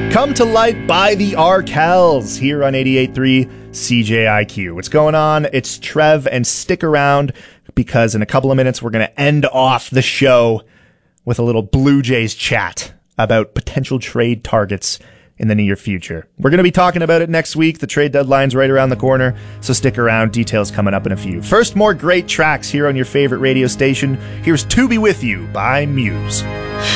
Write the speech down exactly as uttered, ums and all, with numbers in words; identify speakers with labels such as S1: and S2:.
S1: Come to Life by the Arkells here on eighty-eight point three C J I Q. What's going on? It's Trev, and stick around because in a couple of minutes we're going to end off the show with a little Blue Jays chat about potential trade targets in the near future. We're going to be talking about it next week. The trade deadline's right around the corner, so stick around. Details coming up in a few. First, more great tracks here on your favorite radio station. Here's To Be With You by Muse.